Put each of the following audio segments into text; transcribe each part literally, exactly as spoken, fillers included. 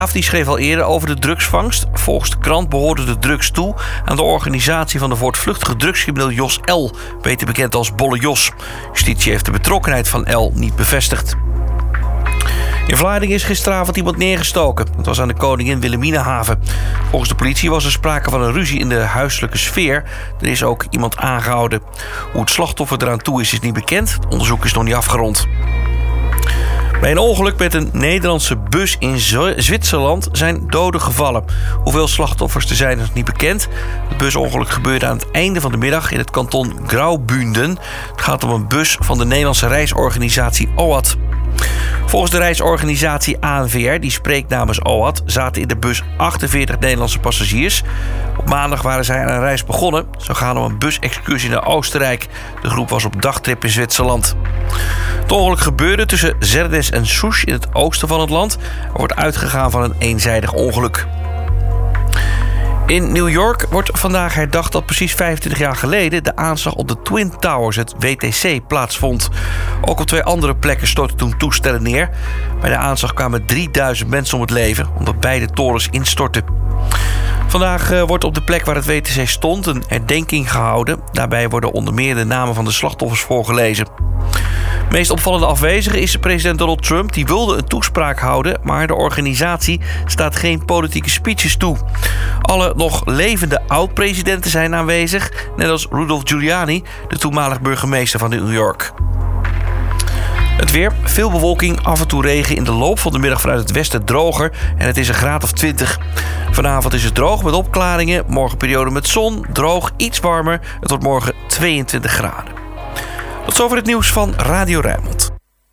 Die schreef al eerder over de drugsvangst. Volgens de krant behoorde de drugs toe aan de organisatie van de voortvluchtige drugscrimineel Jos L., beter bekend als Bolle Jos. Justitie heeft de betrokkenheid van L. niet bevestigd. In Vlaardingen is gisteravond iemand neergestoken. Het was aan de Koningin Wilhelminahaven. Volgens de politie was er sprake van een ruzie in de huiselijke sfeer. Er is ook iemand aangehouden. Hoe het slachtoffer eraan toe is, is niet bekend. Het onderzoek is nog niet afgerond. Bij een ongeluk met een Nederlandse bus in Zwitserland zijn doden gevallen. Hoeveel slachtoffers er zijn is niet bekend. Het busongeluk gebeurde aan het einde van de middag in het kanton Graubünden. Het gaat om een bus van de Nederlandse reisorganisatie O A T. Volgens de reisorganisatie A N V R, die spreekt namens O A T, zaten in de bus achtenveertig Nederlandse passagiers. Op maandag waren zij aan een reis begonnen. Ze gaan om een busexcursie naar Oostenrijk. De groep was op dagtrip in Zwitserland. Het ongeluk gebeurde tussen Zerdes en Sousse in het oosten van het land. Er wordt uitgegaan van een eenzijdig ongeluk. In New York wordt vandaag herdacht dat precies vijfentwintig jaar geleden de aanslag op de Twin Towers, het W T C, plaatsvond. Ook op twee andere plekken stortten toen toestellen neer. Bij de aanslag kwamen drieduizend mensen om het leven, omdat beide torens instortten. Vandaag uh, wordt op de plek waar het W T C stond een herdenking gehouden. Daarbij worden onder meer de namen van de slachtoffers voorgelezen. De meest opvallende afwezige is president Donald Trump. Die wilde een toespraak houden, maar de organisatie staat geen politieke speeches toe. Alle nog levende oud-presidenten zijn aanwezig, net als Rudolph Giuliani, de toenmalig burgemeester van New York. Het weer, veel bewolking, af en toe regen, in de loop van de middag vanuit het westen droger en het is een graad of twintig. Vanavond is het droog met opklaringen, morgen periode met zon, droog, iets warmer. Het wordt morgen tweeëntwintig graden. Tot zover het nieuws van Radio Rijnmond.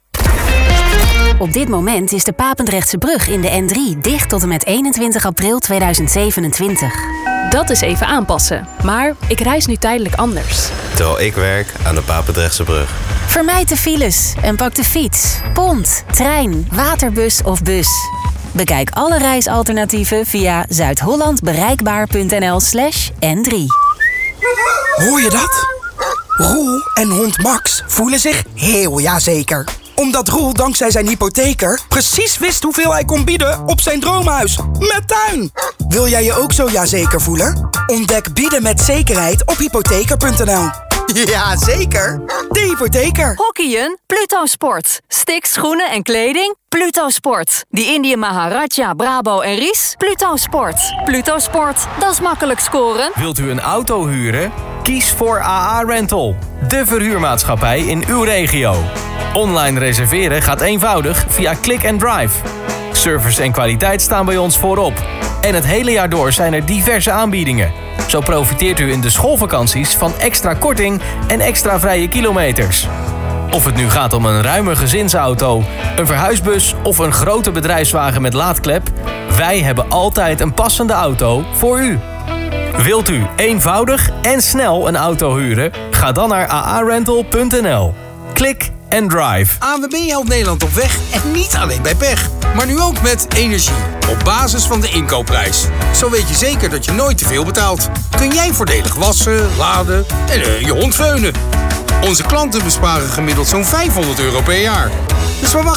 Op dit moment is de Papendrechtse brug in de N drie dicht tot en met eenentwintig april tweeduizend zevenentwintig. Dat is even aanpassen, maar ik reis nu tijdelijk anders. Terwijl ik werk aan de Papendrechtse brug. Vermijd de files en pak de fiets, pont, trein, waterbus of bus. Bekijk alle reisalternatieven via zuidhollandbereikbaar.nl slash N3. Hoor je dat? Roel en hond Max voelen zich heel jazeker. Omdat Roel dankzij zijn hypotheker precies wist hoeveel hij kon bieden op zijn droomhuis. Met tuin! Wil jij je ook zo jazeker voelen? Ontdek bieden met zekerheid op hypotheker punt n l. Ja, zeker. De hypotheker. Hockeyen? Pluto Sport. Sticks, schoenen en kleding? Pluto Sport. Die Indië Maharaja, Brabo en Ries? Pluto Sport. Pluto Sport. Dat is makkelijk scoren. Wilt u een auto huren? Kies voor A A Rental. De verhuurmaatschappij in uw regio. Online reserveren gaat eenvoudig via Click and Drive. Service en kwaliteit staan bij ons voorop. En het hele jaar door zijn er diverse aanbiedingen. Zo profiteert u in de schoolvakanties van extra korting en extra vrije kilometers. Of het nu gaat om een ruime gezinsauto, een verhuisbus of een grote bedrijfswagen met laadklep, wij hebben altijd een passende auto voor u. Wilt u eenvoudig en snel een auto huren? Ga dan naar a a rental punt n l. Klik en drive. A N W B helpt Nederland op weg en niet alleen bij pech. Maar nu ook met energie. Op basis van de inkoopprijs. Zo weet je zeker dat je nooit te veel betaalt. Kun jij voordelig wassen, laden en uh, je hond veunen. Onze klanten besparen gemiddeld zo'n vijfhonderd euro per jaar. Dus waar wacht